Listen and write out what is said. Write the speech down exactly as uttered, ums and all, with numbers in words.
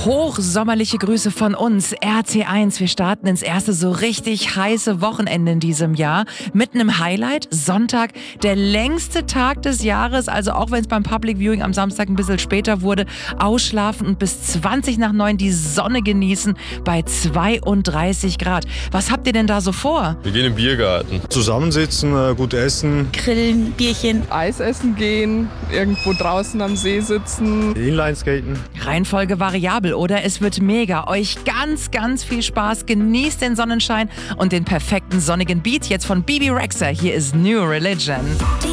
Hochsommerliche Grüße von uns, R T eins. Wir starten ins erste so richtig heiße Wochenende in diesem Jahr mit einem Highlight. Sonntag, der längste Tag des Jahres, also auch wenn es beim Public Viewing am Samstag ein bisschen später wurde, ausschlafen und bis zwanzig nach neun die Sonne genießen bei zweiunddreißig Grad. Was habt ihr denn da so vor? Wir gehen im Biergarten. Zusammensitzen, gut essen. Grillen, Bierchen. Eis essen gehen, irgendwo draußen am See sitzen. Inlineskaten. Reihenfolge variabel, oder? Es wird mega. Euch ganz, ganz viel Spaß. Genießt den Sonnenschein und den perfekten sonnigen Beat jetzt von Bebe Rexha. Hier ist New Religion.